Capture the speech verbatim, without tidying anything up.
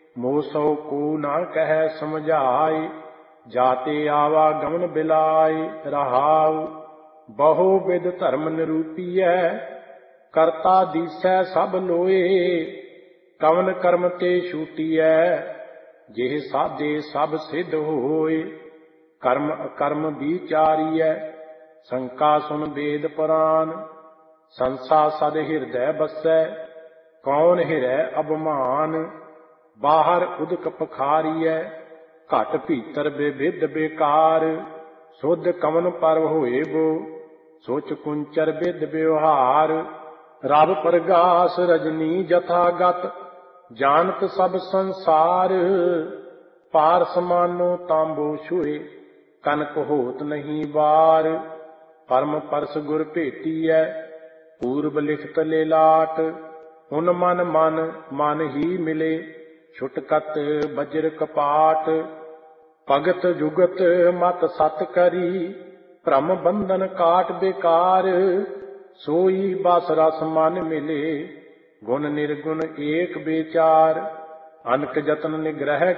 मोह सौ को ना कह समझाए, जाते आवागमन बिलाए। रहाउ बहु विध धर्म निरूपीय, करता दीसै सब लोए। कवन कर्म ते छूटीਐ, जेह साधे सब सिद्ध होए। कर्म अकर्म विचारीਐ, शंका सुन वेद पुराण। संसा सद हिरदय बसै, कौन हिरै अभिमान। बाहर उदक पखारीਐ, घट भीतर विविध बेकार। शुद्ध कवन पर होए बो, सोच कुंचर विद व्यवहार। रब प्रगास रजनी जथागत, जानत सब संसार। पार समानो तांबो छुए, कनक होत नहीं बार। परम परस गुर भेटीਐ, पूर्व लिखत लेलाट। हुन मन मन मन ही मिले, छुटकत बज्र कपाट। भगत जुगत मत सत करी, भ्रम बंधन काट बेकार। सोई बस रस मन मिले, गुण निर्गुण एक बेचार। अनक जतन निग्रह